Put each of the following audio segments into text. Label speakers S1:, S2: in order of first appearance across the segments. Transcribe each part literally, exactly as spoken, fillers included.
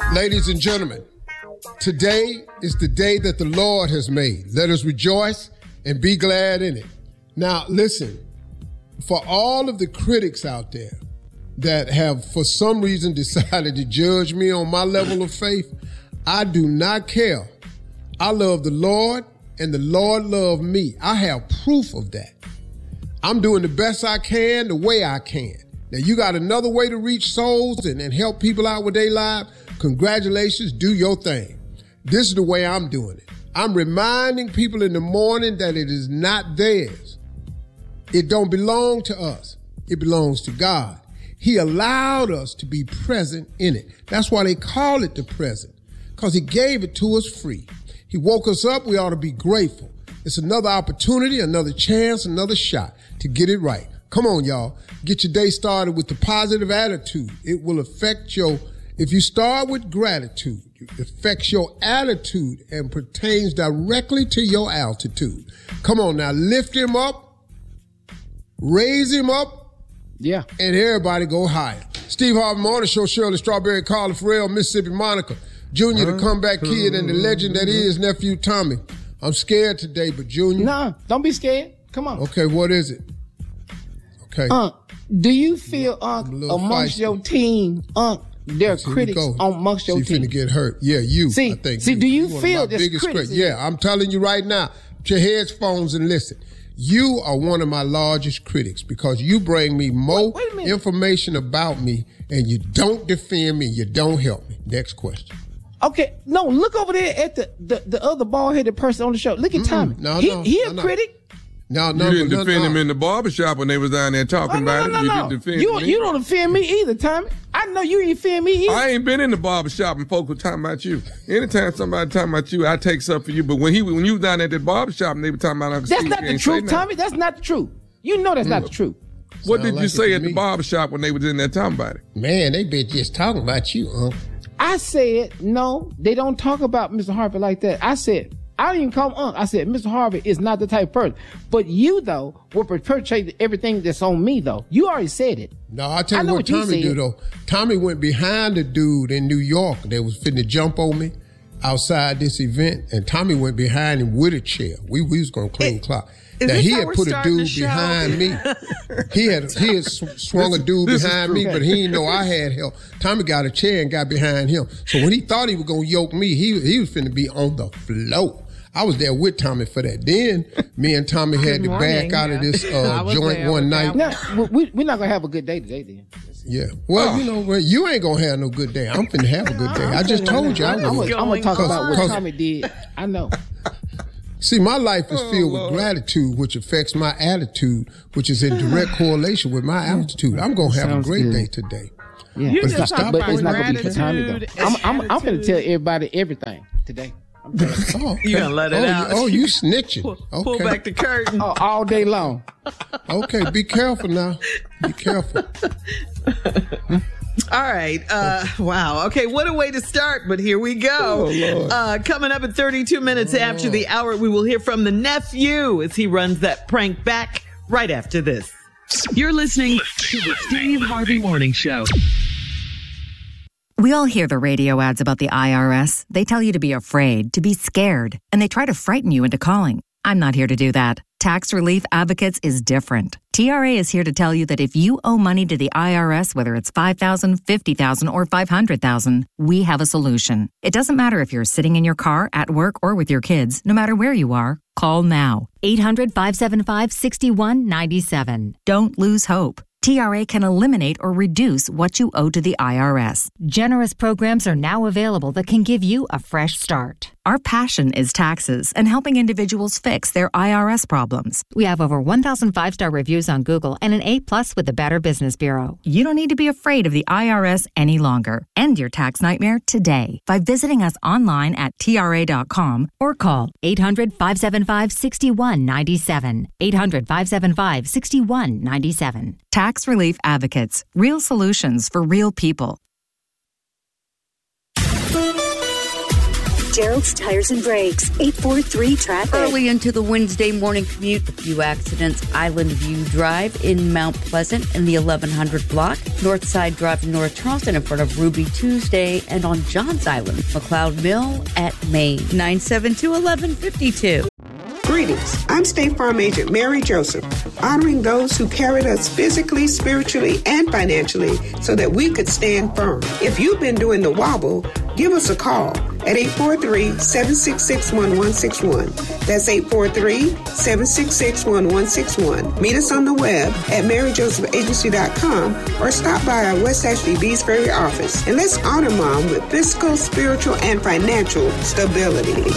S1: Ladies and gentlemen, today is the day that the Lord has made. Let us rejoice and be glad in it. Now, listen, for all of the critics out there that have, for some reason, decided to judge me on my level of faith, I do not care. I love the Lord, and the Lord loved me. I have proof of that. I'm doing the best I can, the way I can. Now, you got another way to reach souls and, and help people out with their lives. Congratulations, do your thing. This is the way I'm doing it. I'm reminding people in the morning that it is not theirs. It don't belong to us. It belongs to God. He allowed us to be present in it. That's why they call it the present, because he gave it to us free. He woke us up. We ought to be grateful. It's another opportunity, another chance, another shot to get it right. Come on, y'all. Get your day started with the positive attitude. It will affect your, if you start with gratitude, it affects your attitude and pertains directly to your altitude. Come on now, lift him up, raise him up,
S2: yeah, and
S1: everybody go higher. Steve Harvey Morning Show, Shirley Strawberry, Carla Farrell, Mississippi Monica, Junior, the comeback kid, and the legend that is nephew Tommy. I'm scared today, but Junior.
S2: Nah, don't be scared. Come on.
S1: Okay, what is it? Okay.
S2: Unc, do you feel, Unc, amongst feisty. your team, Unc, there are
S1: See,
S2: critics amongst your
S1: See,
S2: team?
S1: finna get hurt. Yeah, you.
S2: See,
S1: I think
S2: see
S1: you.
S2: do you
S1: You're
S2: feel
S1: this
S2: critics?
S1: Critics. Yeah, I'm telling you right now. Put your headphones and listen. You are one of my largest critics because you bring me more
S2: wait, wait
S1: information about me and you don't defend me, you don't help me. Next question.
S2: Okay, no, look over there at the, the, the other bald-headed person on the show. Look at Tommy.
S1: No,
S2: he,
S1: no,
S2: he
S1: no,
S2: a
S1: no.
S2: critic.
S1: No, no,
S3: you didn't
S1: no,
S3: defend
S1: no.
S3: him in the barbershop when they was down there talking
S2: oh, no,
S3: about
S2: no,
S3: it.
S2: No,
S3: you
S2: no.
S3: didn't defend
S2: you,
S3: me.
S2: You don't defend me either, Tommy. I know you ain't defend me either.
S3: I ain't been in the barbershop and folks were talking about you. Anytime somebody talking about you, I take stuff for you. But when he when you was down at the barbershop and they were talking about Uncle
S2: That's
S3: Steve,
S2: not the truth, Tommy. That's not the truth. You know that's mm. not the truth.
S3: What
S1: Sound
S3: did
S1: like
S3: you say at
S1: me.
S3: the barbershop when they was in there talking about it?
S1: Man, they been just talking about you, huh?
S2: I said, no, they don't talk about Mister Harvey like that. I said, I didn't even call him Unc. I said, Mister Harvey is not the type of person. But you, though, will perpetrate everything that's on me, though. You already said it.
S1: No, I'll tell
S2: I
S1: you
S2: know
S1: what,
S2: what you
S1: Tommy
S2: said.
S1: do, though. Tommy went behind the dude in New York that was finna jump on me outside this event, and Tommy went behind him with a chair. We, we was going to clean clock. Now, he had put a dude behind me. He had he had sw- swung
S3: this,
S1: a dude behind me,
S3: okay.
S1: but he didn't know I had help. Tommy got a chair and got behind him. So when he thought he was going to yoke me, he, he was finna be on the floor. I was there with Tommy for that. Then me and Tommy had to back out of this uh, joint one night.
S2: No, we, we're not going to have a good day today, then.
S1: Yeah. Well, oh. you know, well, you ain't going to have no good day. I'm finna have a good day. I just told you I was.
S2: I'm going to talk about what Tommy did. I know.
S1: See, my life is filled
S3: oh,
S1: with gratitude, which affects my attitude, which is in direct correlation with my altitude. I'm going to have a great good. day today.
S2: Yeah.
S4: You
S2: but
S4: just
S2: it's
S4: talk
S2: not,
S4: about
S2: but it's not going to be for Tommy, though. I'm, I'm, I'm going to tell everybody everything today.
S1: Oh, okay.
S4: You gonna let it
S1: oh,
S4: out?
S1: You, oh, you snitching.
S4: Pull,
S1: okay.
S4: pull back the curtain.
S2: Oh, all day long.
S1: Okay, be careful now. Be careful.
S4: All right. Uh, wow. Okay, what a way to start, but here we go.
S1: Oh,
S4: uh, coming up at thirty-two minutes oh. after the hour, we will hear from the nephew as he runs that prank back right after this.
S5: You're listening to the Steve Harvey Morning Show.
S6: We all hear the radio ads about the I R S. They tell you to be afraid, to be scared, and they try to frighten you into calling. I'm not here to do that. Tax Relief Advocates is different. T R A is here to tell you that if you owe money to the I R S, whether it's five thousand dollars, fifty thousand dollars, or five hundred thousand dollars, we have a solution. It doesn't matter if you're sitting in your car, at work, or with your kids. No matter where you are, call now. eight hundred, five seven five, six one nine seven. Don't lose hope. T R A can eliminate or reduce what you owe to the I R S.
S7: Generous programs are now available that can give you a fresh start.
S6: Our passion is taxes and helping individuals fix their I R S problems.
S7: We have over one thousand five-star reviews on Google and an A plus with the Better Business Bureau.
S6: You don't need to be afraid of the I R S any longer. End your tax nightmare today by visiting us online at T R A dot com or call
S7: eight hundred, five seven five, six one nine seven. eight hundred, five seven five, six one nine seven.
S6: Tax Relief Advocates. Real solutions for real people.
S8: Gerald's Tires and Brakes, eight four three traffic.
S9: Early into the Wednesday morning commute, a few accidents. Island View Drive in Mount Pleasant in the eleven hundred block. Northside Drive in North Charleston in front of Ruby Tuesday. And on Johns Island, McLeod Mill at Maine. nine seven two, one one five two.
S10: Greetings. I'm State Farm Agent Mary Joseph, honoring those who carried us physically, spiritually, and financially so that we could stand firm. If you've been doing the wobble, give us a call at eight four three, seven six six, one one six one. That's eight four three, seven six six, one one six one. Meet us on the web at mary joseph agency dot com or stop by our West Ashley Bees Ferry office. And let's honor Mom with physical, spiritual, and financial stability.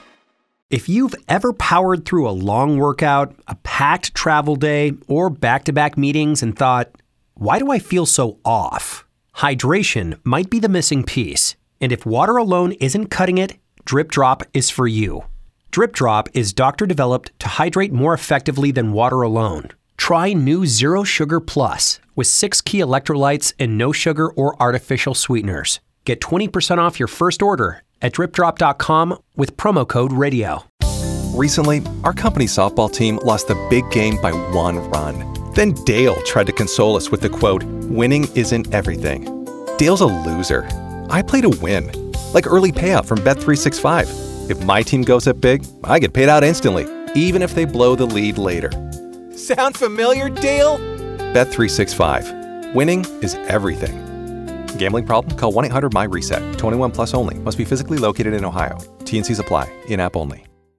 S11: If you've ever powered through a long workout, a packed travel day, or back-to-back meetings and thought, why do I feel so off? Hydration might be the missing piece. And if water alone isn't cutting it, Drip Drop is for you. Drip Drop is doctor-developed to hydrate more effectively than water alone. Try new Zero Sugar Plus with six key electrolytes and no sugar or artificial sweeteners. Get twenty percent off your first order at drip drop dot com with promo code radio.
S12: Recently, our company softball team lost the big game by one run. Then Dale tried to console us with the quote, "Winning isn't everything." Dale's a loser. I play to win, like early payout from Bet three sixty-five. If my team goes up big, I get paid out instantly, even if they blow the lead later. Sound familiar, Dale? Bet three sixty-five. Winning is everything. Gambling problem? Call one eight hundred M Y reset. twenty-one plus only. Must be physically located in Ohio. T and Cs apply. In-app only.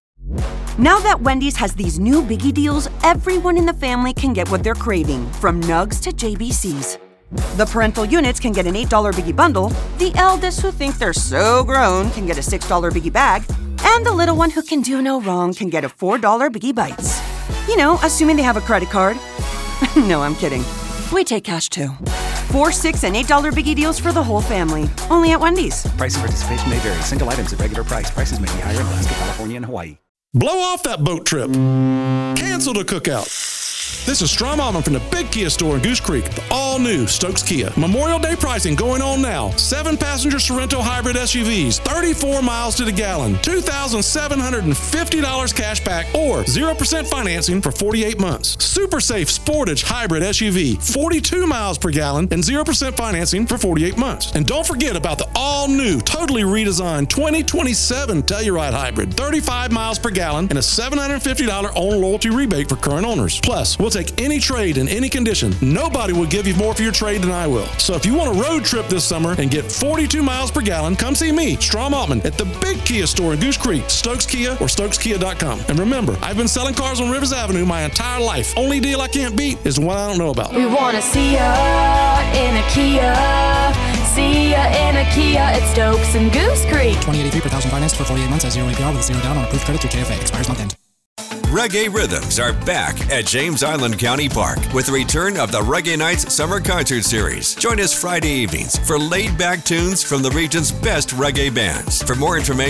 S13: Now that Wendy's has these new biggie deals, everyone in the family can get what they're craving, from nugs to J B Cs. The parental units can get an eight dollar biggie bundle, the eldest who think they're so grown can get a six dollar biggie bag, and the little one who can do no wrong can get a four dollar biggie bites. You know, assuming they have a credit card. No, I'm kidding. We take cash too. Four, six, and eight dollar biggie deals for the whole family. Only at Wendy's.
S14: Price and participation may vary. Single items at regular price. Prices may be higher in Alaska, California, and Hawaii.
S15: Blow off that boat trip. Cancel the cookout. This is Strom Allman from the Big Kia store in Goose Creek, the all-new Stokes Kia. Memorial Day pricing going on now. Seven-passenger Sorrento hybrid S U Vs, thirty-four miles to the gallon, two thousand seven hundred fifty dollars cash back, or zero percent financing for forty-eight months. Super Safe Sportage hybrid S U V, forty-two miles per gallon, and zero percent financing for forty-eight months. And don't forget about the all-new, totally redesigned twenty twenty-seven Telluride hybrid, thirty-five miles per gallon, and a seven hundred fifty dollars owner loyalty rebate for current owners. Plus, we'll take any trade in any condition. Nobody will give you more for your trade than I will. So if you want a road trip this summer and get forty-two miles per gallon, come see me, Strom Altman, at the Big Kia store in Goose Creek, Stokes Kia or stokes kia dot com. And remember, I've been selling cars on Rivers Avenue my entire life. Only deal I can't beat is the one I don't know about.
S16: We want to see ya in a Kia. See ya in a Kia at Stokes and Goose Creek.
S17: twenty eighty-three per thousand financed for forty-eight months at zero A P R with zero down on approved credit through K F A. Expires month end.
S18: Reggae Rhythms are back at James Island County Park with the return of the Reggae Nights Summer Concert Series. Join us Friday evenings for laid-back tunes from the region's best reggae bands. For more information,